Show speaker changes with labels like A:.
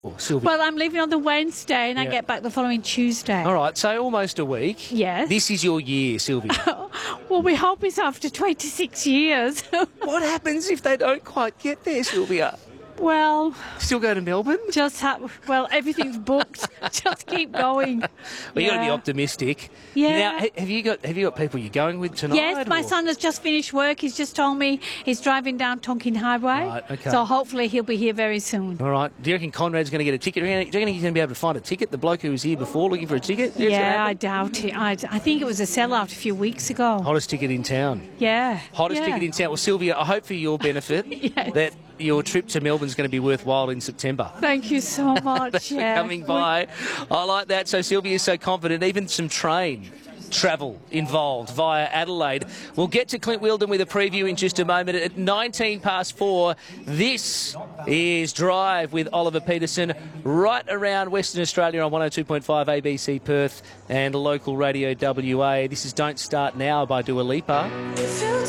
A: Sylvia?
B: Well, I'm leaving on the Wednesday and I get back the following Tuesday.
A: All right, so almost a week.
B: Yes.
A: This is your year, Sylvia.
B: Well, we hope it's after 26 years.
A: What happens if they don't quite get there, Sylvia?
B: Well,
A: Still go to Melbourne?
B: everything's booked. Just keep going.
A: Well, you got to be optimistic.
B: Yeah.
A: Now, have you got people you're going with tonight?
B: Yes, my
A: or?
B: son has just finished work. He's just told me he's driving down Tonkin Highway.
A: Right, okay.
B: So hopefully he'll be here very soon.
A: All right. Do you reckon Conrad's going to get a ticket? Do you reckon he's going to be able to find a ticket? The bloke who was here before looking for a ticket?
B: Yeah, I doubt it. I think it was a sellout a few weeks ago.
A: Hottest ticket in town.
B: Yeah.
A: Hottest ticket in town. Well, Sylvia, I hope for your benefit that your trip to Melbourne's going to be worthwhile in September.
B: Thank you so much.
A: Thanks for coming by. I like that. So Sylvia's so confident. Even some train travel involved via Adelaide. We'll get to Clint Wheeldon with a preview in just a moment. At 4:19, this is Drive with Oliver Peterson right around Western Australia on 102.5 ABC Perth and local radio WA. This is Don't Start Now by Dua Lipa.